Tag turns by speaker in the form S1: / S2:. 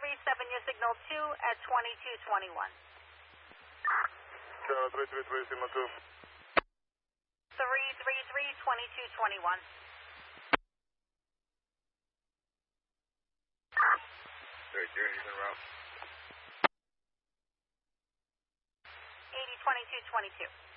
S1: 337 your signal 2 at 2221.
S2: Channel 333 signal 2.
S1: 333 2221.
S2: Very good, he's en route.
S1: 80 2222.